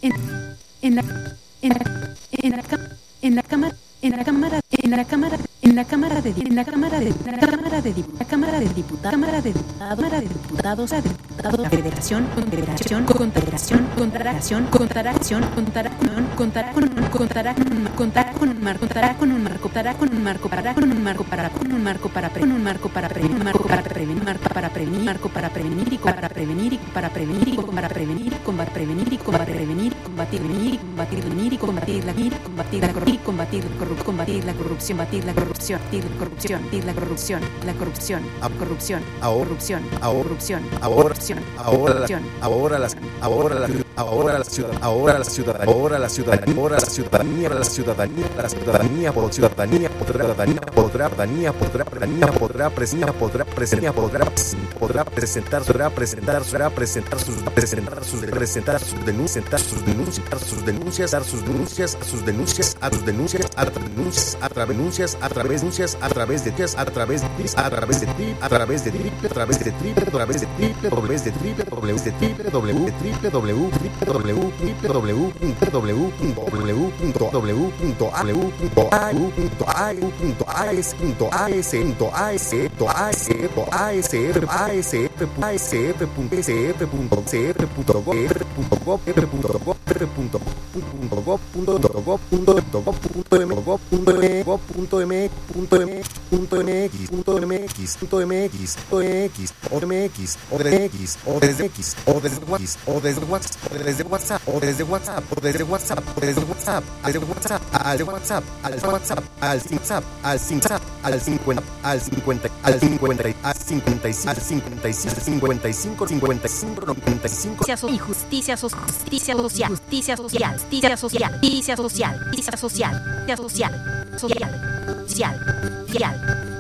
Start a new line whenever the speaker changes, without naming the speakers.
en la cámara de diputados, la Federación, Confederación, Confederación, Contracción, Contracción, contará con un marco para prevenir y combatir la corrupción, social.